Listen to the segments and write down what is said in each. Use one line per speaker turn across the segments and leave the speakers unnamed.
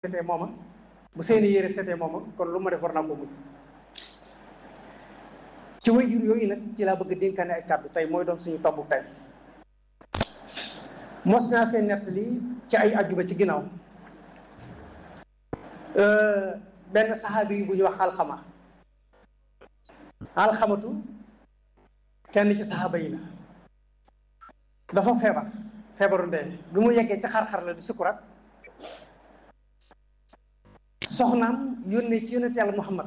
setee mooma bu seeni yére setee mooma kon lu ma def war naa ko muñ ci waajur yooyu nag ci laa bëgg a dénkaane ay kàddu tey mooy doon suñu tombu tey mos naa fee nettali ci ay ajjuma ci ginnaaw benn saxaabi yi bu ñuy wax alxamatu kenn ci saxaaba yi la dafa feebaru ndee bi mu yeggee ci xar-xar la di sukuraat soxnaam yónnee ci yónnent yàlla Muhammad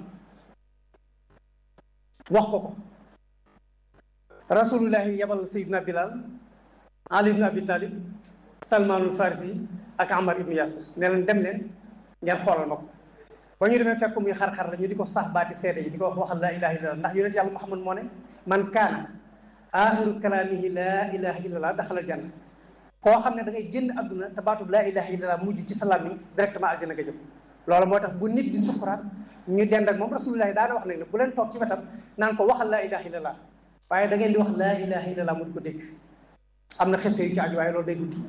wax ko rasulullahi yabal Seydina Bilal Ali ibn Abi Talib Salmanul Farisi ak Ammar ibn Yasir ne leen dem leen ngeen xoolal ma ko ba ñu demee fekk muy xar-xar la ñu di ko sax baati seede yi di ko wax waxal laa ilaha illallah ndax yónnent yàlla Muhammad moo ne man kaana axiru kalaamihi laa ilaha illallah daxalal janna koo xam ne da ngay génn àdduna te baatub laa ilaha illallah mujj ci salaam yi directement aljana nga jëm loolu moo tax bu nit di sukuraat ñu dend ak moom rasulullahi daana wax nag ne bu leen toog ci wetam naan ko waxal laa ilaha illallah waaye da ngeen di wax laa ilaha illallah mu di ko dégg am na xese yu ci aju waaye loolu day gudd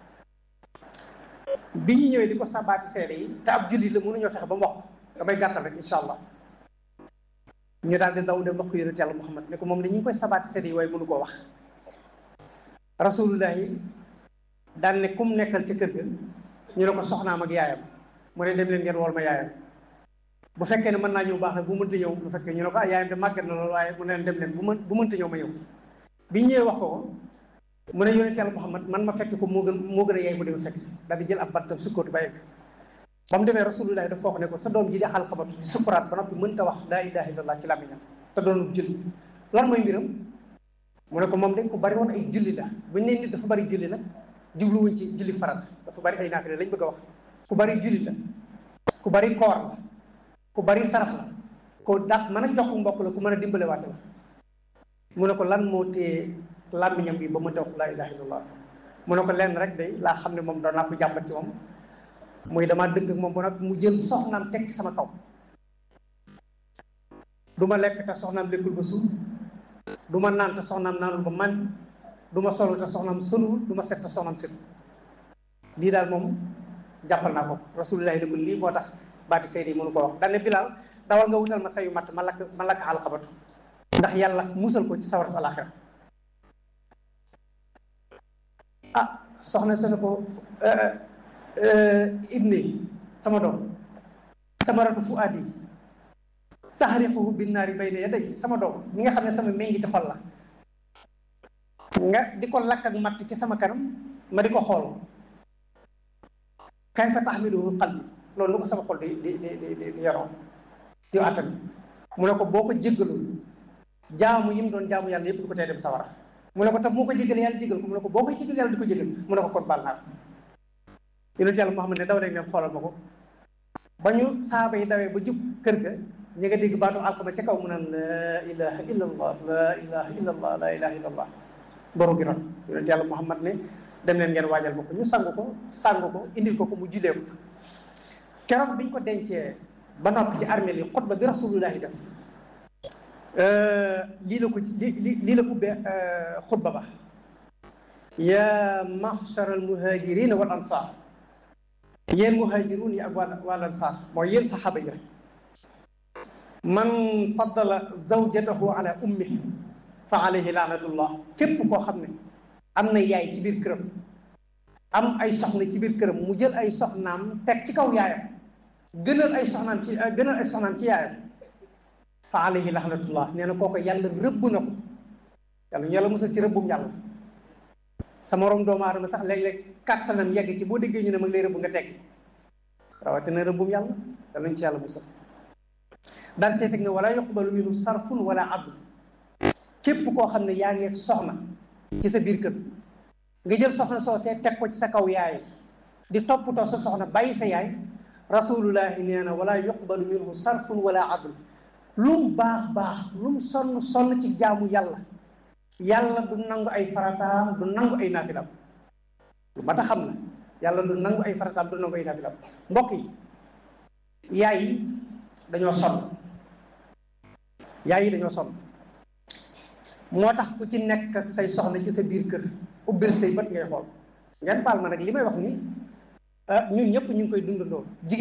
bi ñu ñëwee di ko sabaati seede yi te ab jullit la mënuñoo fexe ba mu wax damay gàttal rek incha allah ñu daal di daw dem wax ko yonent yàlla Muhammad ne ko moom dañu koy sabaati seede yi waaye mënu koo wax rasulullahi daan ne kum nekkal ci kër ga ñu ne ko soxnaam ak yaayam mu ne dem leen ngeen wool ma yaayam bu fekkee ne mën naa ñëw baax na bu mënta ñëw bu fekkee ñu ne ko yaayam de màggat na loolu waaye mu ne leen dem leen bu mënta ñëw ma ñëw bi ñëwee wax ko mu ne yonent yàlla Muhammad man ma fekk ko moo gën a yaay mu dem fekk si daal di jël ab bantam sukkootu ba yegg ba mu demee rasulullahi daf ko wax ne ko sa doom ji di alxamatu di sukuraat ba noppi mënta wax laa ilaha illallah ci làmmiñam te doon julli lan mooy mbiram mu ne ko moom dañ ko bari woon ay julli la buñ ne nit dafa bari julli nag jubluwuñ ci julli farat dafa bari ay naafile lañ bëgg a wax ku bari julli la ku bari koor la ku bari sarax la ku dàq mën a jox mbokk la ku mën a dimbale waate la mu ne ko lan moo téye làmmiñam bi ba mënta wax laa ilaha illallah mu ne ko lenn rek day laa xam ne moom doon naa ko jàmbat ci moom muy damaa dëkk ak moom ba nag mu jël soxnaam teg ci sama kaw du ma lekk te soxnaam lekkul ba suur du ma naan te soxnaam naanul ba man du ma solu te soxnaam soluwul du ma set te soxnaam set lii daal moom jàppal naa ko rasulullahi ne ko lii moo tax baati seede yi mënu ko wax dane Bilal dawal nga wutal ma sayu matt ma lakk alxabatu ndax yàlla musal ko ci sawar sa alaxira soxna sa ne ko ibni sama doom tamaratu fu addi taxriquhu binnaari bayna yaday sama doom mi nga xam ne sama méngiti xol la nga di ko lakk ak matt ci sama kanam ma di ko xool kayfa taxmiluhu qalbi loolu lu ko sama xol di yaroo di attan mu ne ko boo ko jéggalul jaamu yi mu doon jaamu yàlla yëpp du ko tee dem sawara mu ne ko tam moo ko jégal yàlla jégal ko mu ne ko boo koy jégal yàlla di ko jégal mu ne ko kon baal naa ko yonent yàlla Muhammad ne daw rek ngeen xoolal ma ko ba ñu saaba yi dawee ba jub kër ga ñu nga dégg baatu alxama ca kaw mu naan laa ilaha illallah laa ilaha illallah laa ilaha illallah boru gi ron yonent yàlla Muhammad ne dem leen ngeen waajal ma ko ñu sang ko indil ko mu jullee ko keroog biñ ko dencee ba noppi ci armée yi xutba bi rasulullahi def lii la ubbee xutba ba ya mahshar al muhajirin wal ansar yéen muhajirun yi ak wal ansar mooy yéen saxaaba yi rek man faddala zawjatahu ala ummihi fa alayhi laanatullah képp koo xam ne am na yaay ci biir këram am ay soxna ci biir këram mu jël ay soxnaam teg ci kaw yaayam gënal ay soxnaam ci yaayam fa alayhi laanatullah nee na kooko yàlla rëbb na ko yàlla musal ci rëbbum yàlla sa morom doomu aadama sax léeg-léeg kàttanam yegg ci boo déggee ñu ne mag lay rëbb nga tekki rawatina rëbbum yàlla yàlla nañ ci yàlla musal daan cee teg ne wala yuqbalu minhu sarfun wala adl képp koo xam ne yaa ngi soxna ci sa biir kër nga jël soxna soosee teg ko ci sa kaw yaay di toppatoo sa soxna bàyyi sa yaay rasulullahi nee na wala yuqbalu minhu sarfun wala adl lum baax lum sonn ci jaamu yàlla du nangu ay farataam du nangu ay naafilam lu mat a xam na yàlla du nangu ay farataam du nangu ay naafilam mbokk yi yaay yi dañoo sonn moo tax ku ci nekk ak say soxna ci sa biir kër ubbil say bët ngay xool ngeen baal ma nag li may wax ni ñun ñëpp ñu ngi koy dundandoo